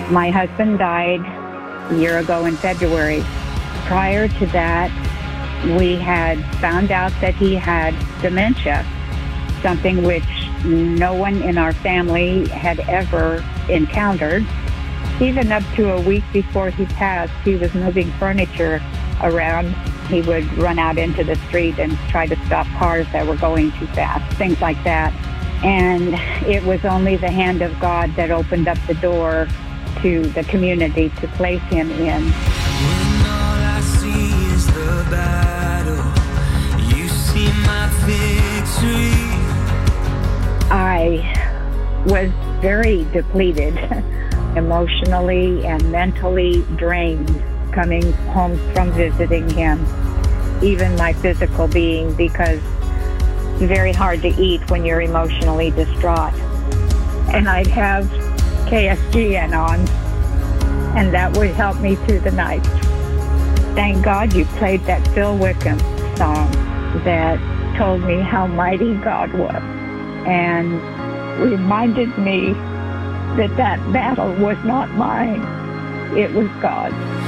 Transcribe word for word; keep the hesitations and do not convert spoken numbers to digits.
My husband died a year ago in February. Prior to that, we had found out that he had dementia, something which no one in our family had ever encountered. Even up to a week before he passed, he was moving furniture around. He would run out into the street and try to stop cars that were going too fast, things like that. And it was only the hand of God that opened up the door to the community to place him in. When all I see is the battle, you see my victory. I was very depleted, emotionally and mentally drained, coming home from visiting him, even my physical being, because it's very hard to eat when you're emotionally distraught. And I'd have K S G N on, and that would help me through the night. Thank God you played that Phil Wickham song that told me how mighty God was, and reminded me that that battle was not mine, it was God's.